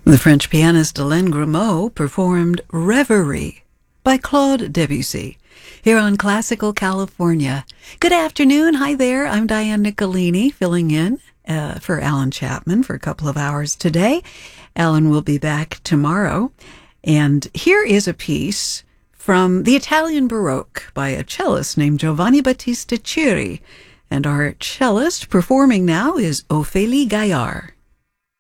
The French pianist Alain Grimaud performed Reverie by Claude Debussy here on Classical California. Good afternoon. Hi there. I'm Diane Nicolini, filling in for Alan Chapman for a couple of hours today. Alan will be back tomorrow. And here is a piece from the Italian Baroque by a cellist named Giovanni Battista Ciri. And our cellist performing now is Ophélie Gaillard.